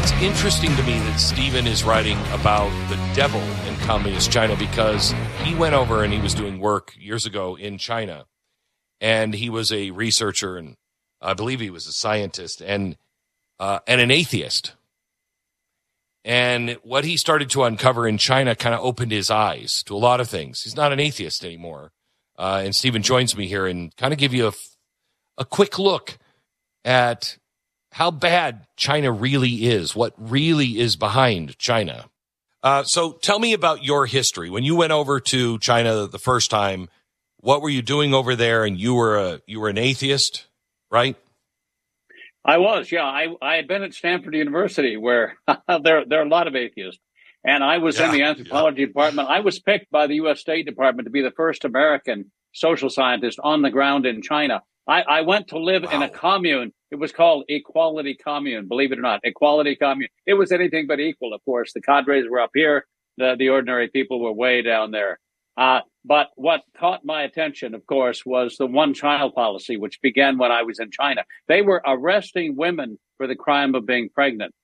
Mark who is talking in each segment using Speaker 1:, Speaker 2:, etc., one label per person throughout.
Speaker 1: It's interesting to me that Stephen is writing about the devil in communist China because he went over and he was doing work years ago in China. And he was a researcher, and I believe he was a scientist and an atheist. And what he started to uncover in China kind of opened his eyes to a lot of things. He's not an atheist anymore. And Stephen joins me here and kind of give you a quick look at how bad China really is, what really is behind China. So tell me about your history. When you went over to China the first time, what were you doing over there? And you were an atheist, right?
Speaker 2: I was, yeah. I had been at Stanford University where there are a lot of atheists. And I was in the anthropology department. I was picked by the U.S. State Department to be the first American social scientist on the ground in China. I went to live in a commune. It was called Equality Commune, believe it or not. Equality Commune. It was anything but equal, of course. The cadres were up here. The ordinary people were way down there. But what caught my attention, of course, was the one-child policy, which began when I was in China. They were arresting women for the crime of being pregnant.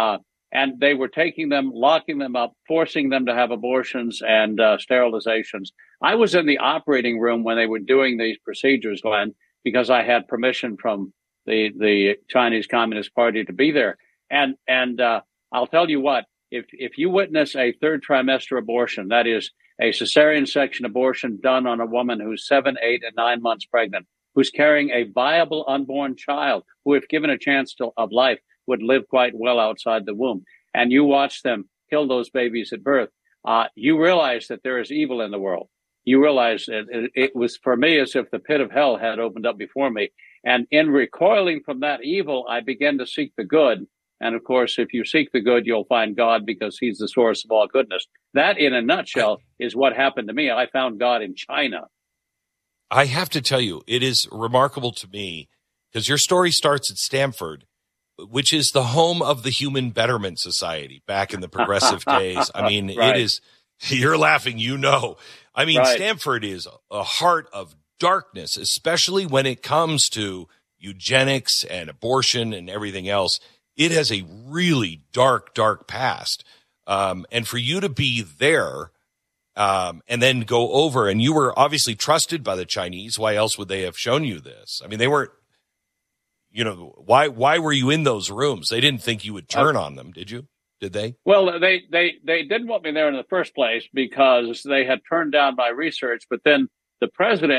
Speaker 2: And they were taking them, locking them up, forcing them to have abortions and sterilizations. I was in the operating room when they were doing these procedures, Glenn, because I had permission from the Chinese Communist Party to be there. And I'll tell you what, if you witness a third trimester abortion, that is a cesarean section abortion done on a woman who's 7, 8, and 9 months pregnant, who's carrying a viable unborn child, who, if given a chance of life, would live quite well outside the womb, and you watch them kill those babies at birth, you realize that there is evil in the world. You realize it was for me as if the pit of hell had opened up before me. And in recoiling from that evil, I began to seek the good. And of course, if you seek the good, you'll find God because he's the source of all goodness. That, in a nutshell, is what happened to me. I found God in China.
Speaker 1: I have to tell you, it is remarkable to me because your story starts at Stanford, which is the home of the Human Betterment Society back in the progressive days. I mean,
Speaker 2: right.
Speaker 1: It is, you're laughing, you know. I mean, right. Stanford is a heart of darkness, especially when it comes to eugenics and abortion and everything else. It has a really dark, dark past. And for you to be there and then go over, and you were obviously trusted by the Chinese. Why else would they have shown you this? I mean, they weren't, you know, why were you in those rooms? They didn't think you would turn on them, did you? Did they?
Speaker 2: Well, they didn't want me there in the first place because they had turned down my research. But then the president